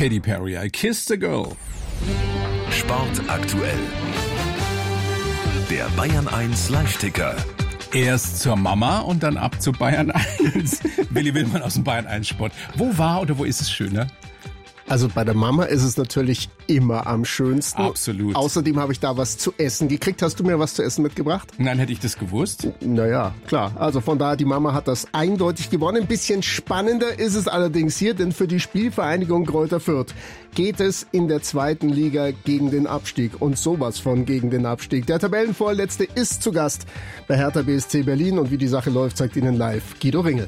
Katy Perry, I Kissed a Girl. Sport aktuell. Der Bayern 1 Live-Ticker. Erst zur Mama und dann ab zu Bayern 1. Willi Willmann aus dem Bayern 1 Sport. Wo war oder wo ist es schöner? Also bei der Mama ist es natürlich immer am schönsten. Absolut. Außerdem habe ich da was zu essen gekriegt. Hast du mir was zu essen mitgebracht? Nein, hätte ich das gewusst? Naja, klar. Also von daher, die Mama hat das eindeutig gewonnen. Ein bisschen spannender ist es allerdings hier, denn für die Spielvereinigung Greuther Fürth geht es in der zweiten Liga gegen den Abstieg. Und sowas von gegen den Abstieg. Der Tabellenvorletzte ist zu Gast bei Hertha BSC Berlin. Und wie die Sache läuft, zeigt Ihnen live Guido Ringel.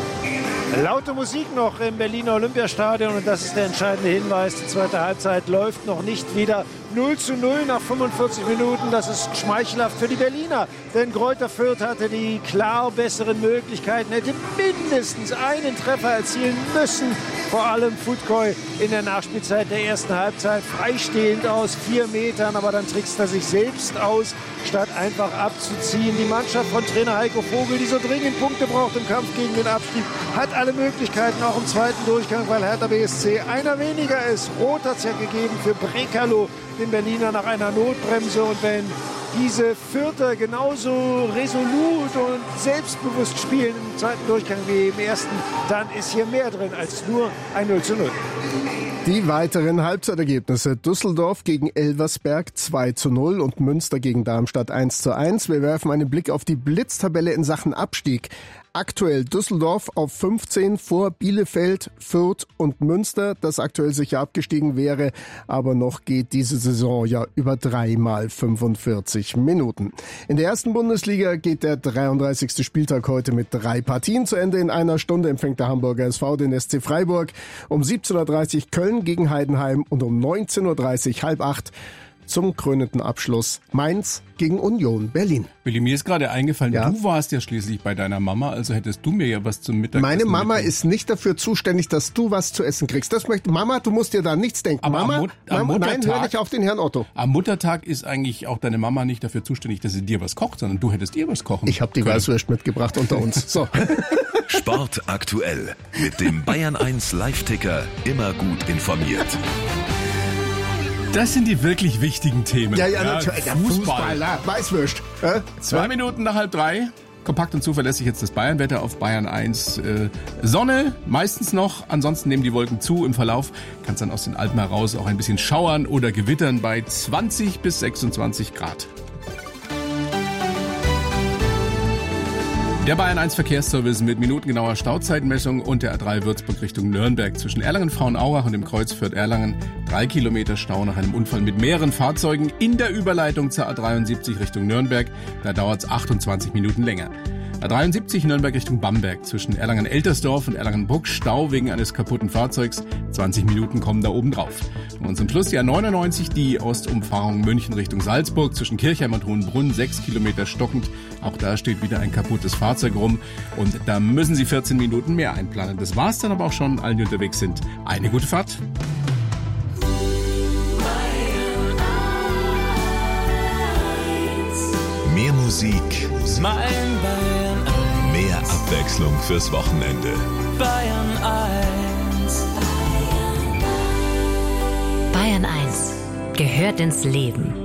Laute Musik noch im Berliner Olympiastadion und das ist der entscheidende Hinweis. Die zweite Halbzeit läuft noch nicht wieder. 0:0 nach 45 Minuten, das ist schmeichelhaft für die Berliner. Denn Greuther Fürth hatte die klar besseren Möglichkeiten, hätte mindestens einen Treffer erzielen müssen. Vor allem Futkoi in der Nachspielzeit der ersten Halbzeit freistehend aus 4 Metern, aber dann trickst er sich selbst aus, statt einfach abzuziehen. Die Mannschaft von Trainer Heiko Vogel, die so dringend Punkte braucht im Kampf gegen den Abstieg, hat alle Möglichkeiten, auch im zweiten Durchgang, weil Hertha BSC einer weniger ist. Rot hat es ja gegeben für Brekalo, den Berliner, nach einer Notbremse. Und wenn diese Fürther genauso resolut und selbstbewusst spielen im zweiten Durchgang wie im ersten, dann ist hier mehr drin als nur ein 0:0. Die weiteren Halbzeitergebnisse: Düsseldorf gegen Elversberg 2:0 und Münster gegen Darmstadt 1:1. Wir werfen einen Blick auf die Blitztabelle in Sachen Abstieg. Aktuell Düsseldorf auf 15 vor Bielefeld, Fürth und Münster, das aktuell sicher abgestiegen wäre. Aber noch geht diese Saison ja über 3 mal 45 Minuten. In der ersten Bundesliga geht der 33. Spieltag heute mit 3 Partien zu Ende. In einer Stunde empfängt der Hamburger SV den SC Freiburg. Um 17:30 Uhr Köln gegen Heidenheim und um 19:30 Uhr 7:30 zum krönenden Abschluss Mainz gegen Union Berlin. Willi, mir ist gerade eingefallen, Ja? Du warst ja schließlich bei deiner Mama, also hättest du mir ja was zum Mittagessen Meine Mama mitbringen. ist nicht dafür zuständig, dass du was zu essen kriegst. Das möchte Mama, du musst dir da nichts denken. Aber am Mama, am nein, Muttertag- hör nicht auf den Herrn Otto. Am Muttertag ist eigentlich auch deine Mama nicht dafür zuständig, dass sie dir was kocht, sondern du hättest ihr was kochen Ich habe die können. Weißwurst mitgebracht unter uns. So. Sport aktuell. Mit dem Bayern 1 Live-Ticker immer gut informiert. Das sind die wirklich wichtigen Themen. Ja, natürlich. Der Fußball. Weißwurst. 2 Minuten nach 2:30. Kompakt und zuverlässig jetzt das Bayernwetter auf Bayern 1. Sonne meistens noch, ansonsten nehmen die Wolken zu im Verlauf. Kann es dann aus den Alpen heraus auch ein bisschen schauern oder gewittern bei 20 bis 26 Grad. Der Bayern 1 Verkehrsservice mit minutengenauer Stauzeitenmessung und der A3 Würzburg Richtung Nürnberg zwischen Erlangen-Frauenauach und dem Kreuz Fürth-Erlangen. 3 Kilometer Stau nach einem Unfall mit mehreren Fahrzeugen in der Überleitung zur A73 Richtung Nürnberg. Da dauert es 28 Minuten länger. A73 Nürnberg Richtung Bamberg zwischen Erlangen-Eltersdorf und Erlangen-Bruck. Stau wegen eines kaputten Fahrzeugs. 20 Minuten kommen da oben drauf. Und zum Schluss die A99, die Ostumfahrung München Richtung Salzburg zwischen Kirchheim und Hohenbrunn. 6 Kilometer stockend. Auch da steht wieder ein kaputtes Fahrzeug rum. Und da müssen Sie 14 Minuten mehr einplanen. Das war's dann aber auch schon. Allen, die unterwegs sind, eine gute Fahrt. Mehr Musik, mehr Abwechslung fürs Wochenende. Bayern 1. Bayern 1 gehört ins Leben.